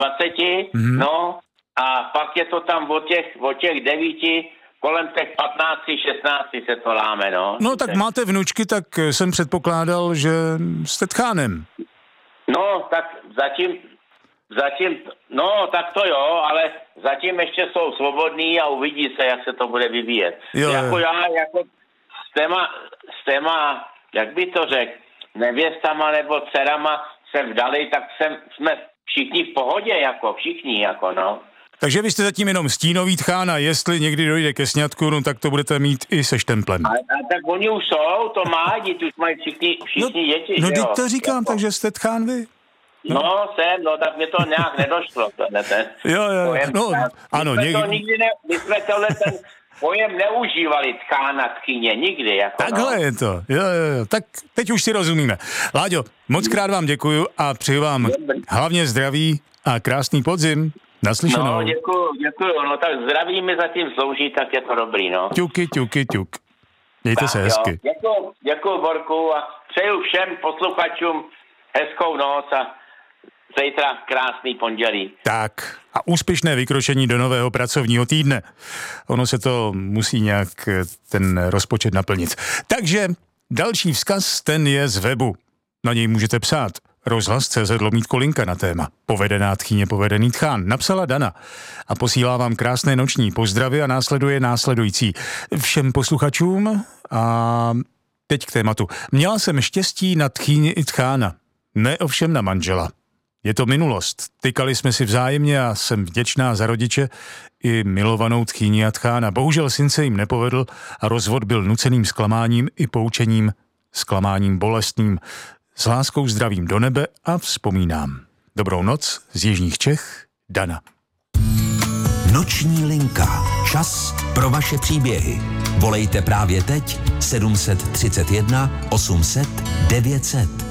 no a pak je to tam od těch 9, kolem těch 15, 16 se to láme, no. No tak máte vnučky, tak jsem předpokládal, že jste tchánem. No, tak zatím, no, tak to jo, ale zatím ještě jsou svobodní a uvidí se, jak se to bude vyvíjet. Jako já, jako s téma, jak by to řekl, nevěstama nebo dcerama se vdali, tak jsme všichni v pohodě, jako všichni, jako no. Takže vy jste zatím jenom stínový tchán a jestli někdy dojde ke sňatku, no tak to budete mít i se štemplem. A tak oni už jsou, to mají, tu už mají všichni děti. No teď to říkám, jako. Takže jste tchán vy. No tak mě to nějak nedošlo. Jo, no, ano. My jsme tohle ten pojem neužívali tchána, tchyně, nikdy. Jako, takhle je to, jo, tak teď už si rozumíme. Láďo, moc krát vám děkuju a přeju vám hlavně zdraví a krásný podzim. Naslyšenou. No, děkuju, no tak zdraví mi zatím slouží, tak je to dobrý, no. Ťuk. Mějte se hezky. Děkuju, Borku, a přeju všem posluchačům hezkou noc a zítra krásný pondělí. Tak a úspěšné vykročení do nového pracovního týdne. Ono se to musí nějak ten rozpočet naplnit. Takže další vzkaz, ten je z webu. Na něj můžete psát. Rozhlas.cz/linka na téma Povedená tchýně, povedený tchán. Napsala Dana a posílá vám krásné noční pozdravy a následuje následující. Všem posluchačům a teď k tématu. Měla jsem štěstí na tchýni i tchána, ne ovšem na manžela. Je to minulost. Tykali jsme si vzájemně a jsem vděčná za rodiče i milovanou tchýni a tchána. Bohužel syn se jim nepovedl a rozvod byl nuceným zklamáním i poučením, zklamáním bolestným. S láskou zdravím do nebe a vzpomínám. Dobrou noc z jižních Čech, Dana. Noční linka. Čas pro vaše příběhy. Volejte právě teď 731 800 900.